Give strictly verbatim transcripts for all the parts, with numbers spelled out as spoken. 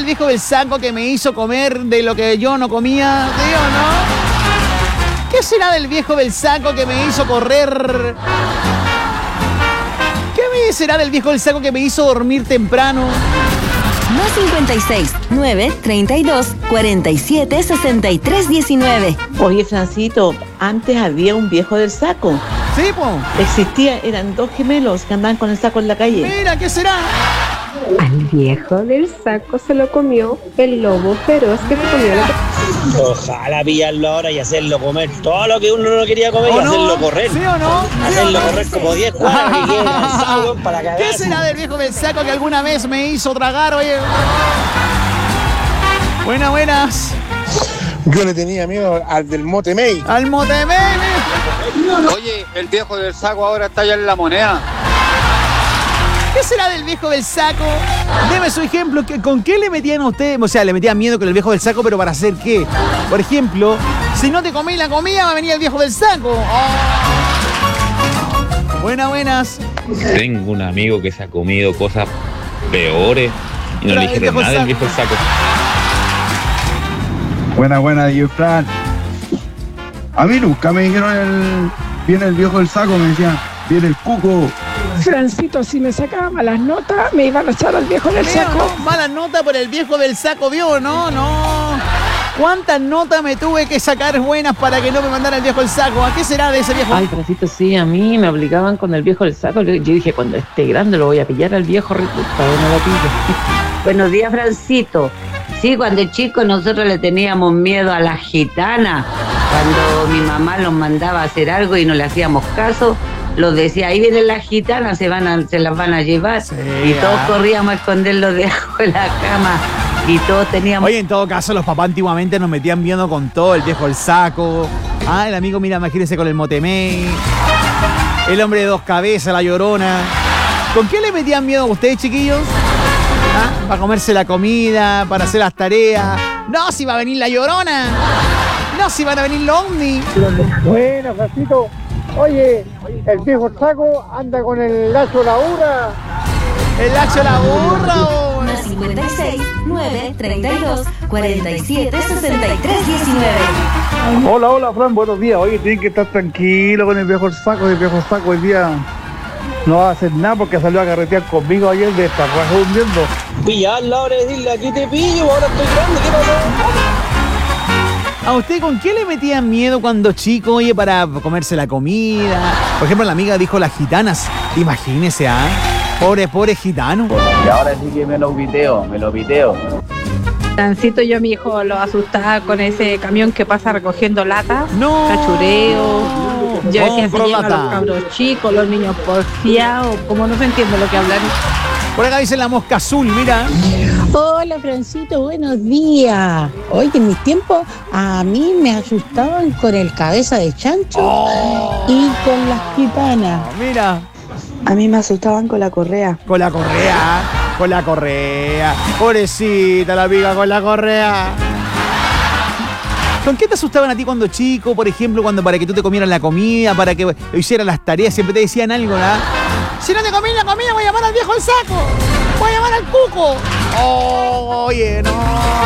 del viejo del saco que me hizo comer de lo que yo no comía? ¿Sí o no? ¿Qué será del viejo del saco que me hizo correr? ¿Qué será del viejo del saco que me hizo dormir temprano? Más cincuenta y seis, nueve, treinta y dos, cuarenta y siete, sesenta y tres, diecinueve. Oye, Francito, antes había un viejo del saco. Sí, po. Existía, eran dos gemelos que andaban con el saco en la calle. Mira, ¿qué será? Al viejo del saco se lo comió el lobo feroz que se comió la... Ojalá pillarlo ahora y hacerlo comer todo lo que uno no quería comer y no? hacerlo correr. ¿Sí o no? Hacerlo ¿Sí o no? correr como diez cuadras y quede cansado, weón, para cagar. ¿Qué será del viejo del saco que alguna vez me hizo tragar, oye? Buenas, buenas. Yo le tenía miedo al del Motemey. Al Motemey. Oye, el viejo del saco ahora está ya en La Moneda. ¿Qué será del viejo del saco? Deme su ejemplo. ¿Con qué le metían a ustedes? O sea, le metían miedo con el viejo del saco, pero ¿para hacer qué? Por ejemplo, si no te comí la comida, va a venir el viejo del saco. Oh. Buenas, buenas. Tengo un amigo que se ha comido cosas peores y no Pero le dijeron nada del viejo del saco. Buena, buena, yo Fran. A mí nunca me dijeron el... Viene el viejo del saco, me decían, viene el cuco. Francito, si me sacaba malas notas, me iban a echar al viejo del saco. No, malas notas por el viejo del saco, ¿vio? No, no. ¿Cuántas notas me tuve que sacar buenas para que no me mandara el viejo del saco? ¿A qué será de ese viejo? Ay, Francito, sí, a mí me obligaban con el viejo del saco. Yo dije, cuando esté grande lo voy a pillar al viejo rico. No lo pillo. Buenos días, Francito. Sí, cuando chicos nosotros le teníamos miedo a las gitanas. Cuando mi mamá los mandaba a hacer algo y no le hacíamos caso, los decía, ahí vienen las gitanas, se van a, se las van a llevar. Sí, y todos ah. corríamos a esconderlos debajo de la cama. Y todos teníamos... Oye, en todo caso, los papás antiguamente nos metían viendo con todo, el viejo del saco. Ah, el amigo, mira, imagínese con el Motemey. El hombre de dos cabezas, la Llorona. ¿Con qué le metían miedo a ustedes, chiquillos? ¿Ah? Para comerse la comida, para hacer las tareas. No, si va a venir la Llorona. No, si van a venir los ovnis. Bueno, Francito. Oye, el viejo saco anda con el Lacho la burra. ¿El Lacho la burra o...? Más cincuenta y seis, nueve, treinta y dos, cuarenta y siete, sesenta y tres, diecinueve. Hola, hola, Fran, buenos días. Oye, tienen que estar tranquilo con el viejo saco. El viejo saco hoy día no va a hacer nada porque salió a carretear conmigo ayer de esta raja hundiendo. Pillarla ahora y decirle, aquí te pillo, ahora estoy grande, ¿qué pasó? ¿A usted con qué le metían miedo cuando chico, oye, para comerse la comida? Por ejemplo, la amiga dijo las gitanas. Imagínese, ¿ah? Pobre, pobre gitano. Y ahora sí que me lo piteo, me lo piteo. Francito, yo a mi hijo lo asustaba con ese camión que pasa recogiendo latas. No. Cachureo. Yo decía, se llevan lata. los cabros chicos, los niños porfiados. Como no se entiende lo que hablan. Por acá dice la mosca azul, mira. Hola, Francito, buenos días. Oye, en mis tiempos a mí me asustaban con el cabeza de chancho oh. y con las gitanas. Oh, mira. A mí me asustaban con la correa. Con la correa, con la correa. Pobrecita la amiga con la correa. ¿Con qué te asustaban a ti cuando chico? Por ejemplo, cuando para que tú te comieras la comida, para que hicieras las tareas, siempre te decían algo, ¿no? Si no te comí la comida, voy a llamar al viejo del saco. Voy a llamar al cuco. Oh, oye, no.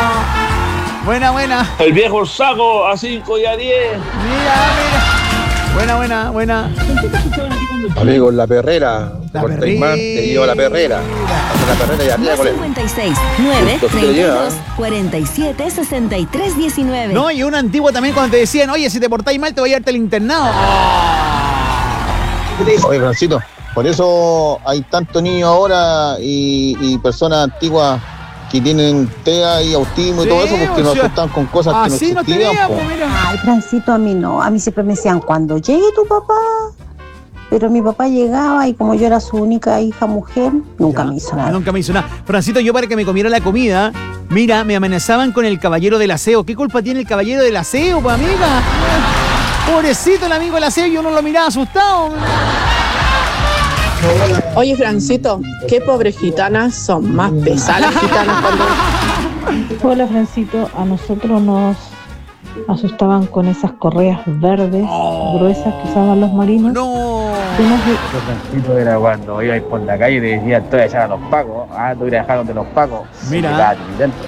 Buena, buena. El viejo saco a cinco y a diez. Mira, mira. Buena, buena, buena. Amigo, la perrera. La por perrera. Taimán te lleva la perrera. La perrera y arriba con él. cincuenta y seis, nueve, treinta y dos, cuarenta y siete, sesenta y tres, diecinueve. No, y una antigua también cuando te decían, oye, si te portáis mal te voy a llevarte al internado. Oh. Oye, Francito, por eso hay tantos niños ahora y, y personas antiguas que tienen T E A y autismo y sí, todo eso porque nos asustan con cosas que no existían. No teníamos, mira. Ay, Francito, a mí no. A mí siempre me decían, cuando llegue tu papá. Pero mi papá llegaba y como yo era su única hija mujer, nunca ya, me hizo nada. Nunca me hizo nada. Francito, yo para que me comiera la comida, mira, me amenazaban con el caballero del aseo. ¿Qué culpa tiene el caballero del aseo, pues, amiga? Pobrecito el amigo del aseo, yo no lo miraba asustado. Oye, Francito, qué pobres gitanas, son más pesadas las gitanas cuando... Hola, Francito, a nosotros nos asustaban con esas correas verdes oh. gruesas que usaban los marinos. No. Francito era cuando iba por la calle y te decían, estoy allá a los pacos, ah, tú irás a dejar donde los pacos. Mira.